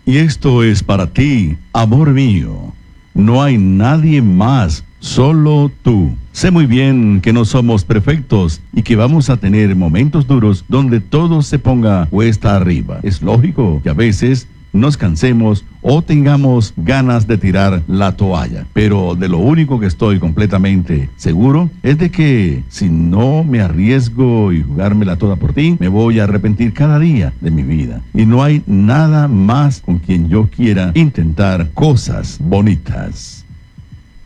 Y esto es para ti, amor mío. No hay nadie más, solo tú. Sé muy bien que no somos perfectos y que vamos a tener momentos duros donde todo se ponga cuesta arriba. Es lógico que a veces nos cansemos o tengamos ganas de tirar la toalla. Pero de lo único que estoy completamente seguro es de que si no me arriesgo y jugármela toda por ti, me voy a arrepentir cada día de mi vida. Y no hay nada más con quien yo quiera intentar cosas bonitas.